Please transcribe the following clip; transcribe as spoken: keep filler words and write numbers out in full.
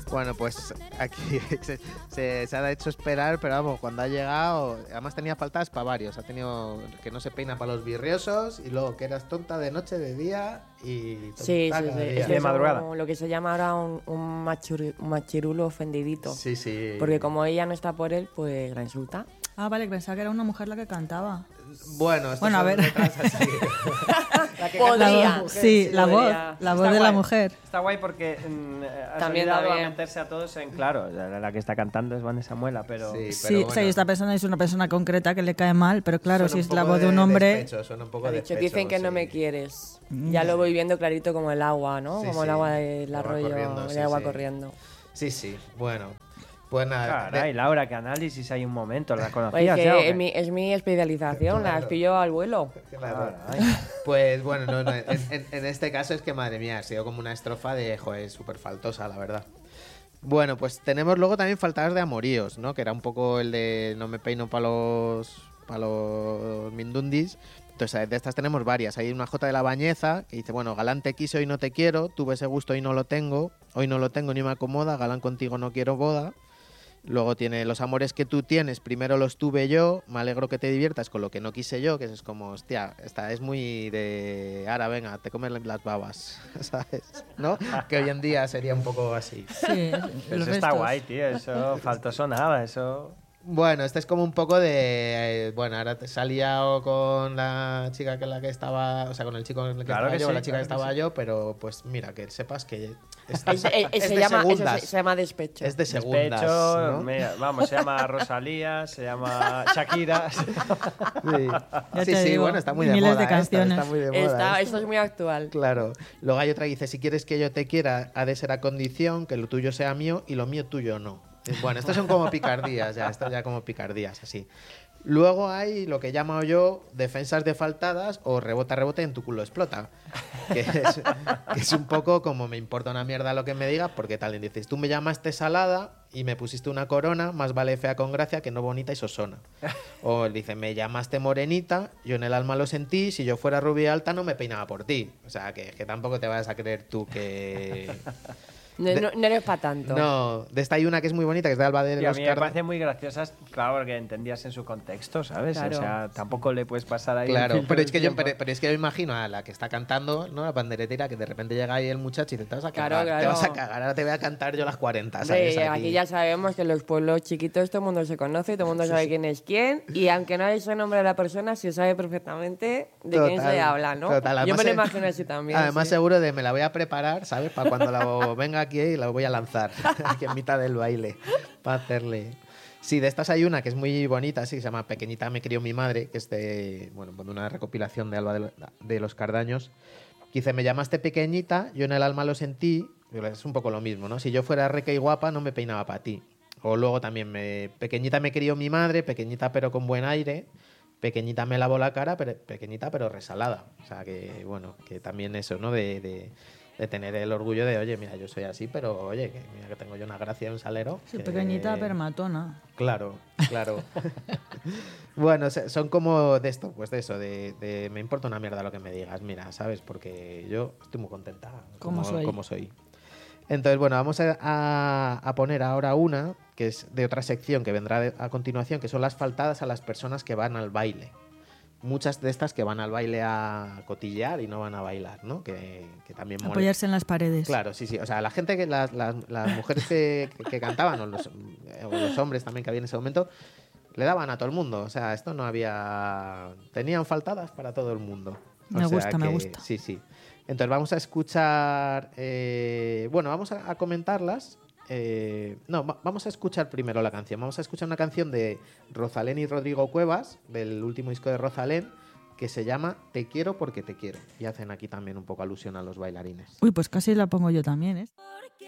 Bueno, pues aquí se, se, se ha hecho esperar, pero vamos, cuando ha llegado, además tenía faltas para varios. Ha tenido que no se peina para los birriosos y luego que eras tonta de noche, de día y tonta Sí, sí, cada sí. día. Es de madrugada. Lo que se llama ahora un, un, machur, un machirulo ofendidito. Sí, sí. Porque como ella no está por él, pues la insulta. Ah, vale, pensaba que era una mujer la que cantaba. Bueno, esto bueno a ver. Así. La que Podría. La voz, sí, sí, la voz, la voz de guay. la mujer. Está guay porque mm, has también ayudado también. a meterse a todos en claro. La, la que está cantando es Vanessa Muela, pero sí, pero sí, bueno. sí, esta persona es una persona concreta que le cae mal, pero claro, Suena si un es la poco voz de un de hombre. Despecho, suena un poco Ha de dicho, despecho, dicen que sí. no me quieres. Ya lo voy viendo clarito como el agua, ¿no? Sí, como sí. el agua del Agua arroyo, corriendo, el sí, agua sí. corriendo. Sí, sí, bueno. Pues nada. Caray, de... Laura, qué análisis hay un momento. ¿La Pues conocías que ya, o es, qué? mi, es mi especialización, Claro. las pillo al vuelo. Claro. Pues bueno, no, no, en, en, en este caso es que madre mía, ha sido como una estrofa de, joder, súper faltosa, la verdad. Bueno, pues tenemos luego también faltadas de amoríos, ¿no? Que era un poco el de no me peino para los, pa los mindundis. Entonces, de estas tenemos varias. Hay una Jota de la Bañeza que dice, bueno, galán te quise, hoy no te quiero, tuve ese gusto y no lo tengo, hoy no lo tengo ni me acomoda, galán contigo no quiero boda. Luego tiene los amores que tú tienes, primero los tuve yo, me alegro que te diviertas con lo que no quise yo, que es como, hostia, esta es muy de, ahora venga, te comes las babas, ¿sabes? ¿No? Que hoy en día sería un poco así. Sí, Pero eso está guay, tío, eso faltoso nada, eso... Bueno, este es como un poco de, eh, bueno, ahora te salía con la chica con la que estaba, o sea, con el chico con el que Claro estaba que yo, sí, la chica claro que que estaba sí. yo, pero pues mira, que sepas que es, Es- es- es se, de llama, eso segundas. se, se llama despecho. Es de segundas, Despecho, ¿no? mira, vamos, se llama Rosalía, se llama Shakira. Sí, Ya sí, te sí, digo, bueno, está muy de miles moda. de esta, canciones. está muy de moda. Está, esta. esto es muy actual. Claro. Luego hay otra que dice, si quieres que yo te quiera, ha de ser a condición que lo tuyo sea mío y lo mío tuyo no. Bueno, estos son como picardías, ya, estos ya como picardías, así. Luego hay lo que llamo yo defensas de faltadas o rebota, rebote en tu culo explota. Que es, que es un poco como me importa una mierda lo que me digas, porque tal, dices, tú me llamaste salada y me pusiste una corona, más vale fea con gracia que no bonita y sosona. O él dice, me llamaste morenita, yo en el alma lo sentí, si yo fuera rubia alta no me peinaba por ti. O sea, que, que tampoco te vayas a creer tú que... No, De- no, no eres para tanto. No, de esta hay una que es muy bonita, que es de Alba de Y a los mí me Carda- parece muy graciosas, claro, porque entendías en su contexto, ¿sabes? Claro. O sea, tampoco le puedes pasar ahí... el Claro, filtro pero es del que yo tiempo. pero, pero es que yo imagino a la que está cantando, ¿no? La panderetera, que de repente llega ahí el muchacho y te, te vas a Claro, cagar, te claro. vas a cagar, ahora te voy a cantar yo las cuarenta, Hombre, ¿sabes? aquí. ya sabemos que en los pueblos chiquitos todo el mundo se conoce, todo el mundo sabe quién es quién, y aunque no haya el nombre de la persona, se sabe perfectamente de quién Total, se habla, ¿no? total. Yo Además, me lo eh, imagino así también. Además, sí. seguro de me la voy a preparar, ¿sabes? Para cuando la venga aquí y la voy a lanzar aquí en mitad del baile para hacerle. Sí, de estas hay una que es muy bonita, sí, que se llama Pequeñita me crió mi madre, que es de, bueno, de una recopilación de Alba de, de los Cardaños. Que dice, me llamaste pequeñita, yo en el alma lo sentí. Es un poco lo mismo, ¿no? Si yo fuera rica y guapa, no me peinaba para ti. O luego también, me, pequeñita me crió mi madre, pequeñita pero con buen aire. Pequeñita me lavó la cara, pero pequeñita pero resalada. O sea que, bueno, que también eso, ¿no? De, de, de tener el orgullo de, oye, mira, yo soy así, pero oye, que mira que tengo yo una gracia y un salero. Sí, que- pequeñita pero matona. Claro, claro. Bueno, se- son como de esto, pues de eso, de, de me importa una mierda lo que me digas, mira, ¿sabes? Porque yo estoy muy contenta Como soy. como soy. Entonces, bueno, vamos a, a- a poner ahora una que es de otra sección que vendrá de- a continuación, que son las faltadas a las personas que van al baile. Muchas de estas que van al baile a cotillear y no van a bailar, ¿no? Que, que también mola. Apoyarse en las paredes. Claro, sí, sí. O sea, la gente, que las, las, las mujeres que, que- que cantaban, o los, o los hombres también que había en ese momento, le daban a todo el mundo. O sea, esto no había... Tenían faltadas para todo el mundo. O Me sea gusta, me que- gusta. Sí, sí. Entonces vamos a escuchar... eh, bueno, vamos a, a comentarlas. Eh, no, va- vamos a escuchar primero la canción. Vamos a escuchar una canción de Rosalén y Rodrigo Cuevas, del último disco de Rosalén, que se llama Te quiero porque te quiero. Y hacen aquí también un poco alusión a los bailarines. Uy, pues casi la pongo yo también, ¿eh?